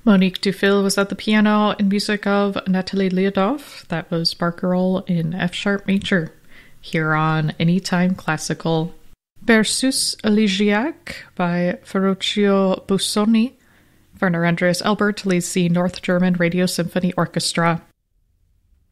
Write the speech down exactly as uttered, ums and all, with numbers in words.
Monique Dufil was at the piano in music of Natalie Lyudov. That was Barcarolle in F-sharp major, here on Anytime Classical. Berceuse Elegiac by Ferruccio Busoni. Werner Andreas Elbert leads the North German Radio Symphony Orchestra.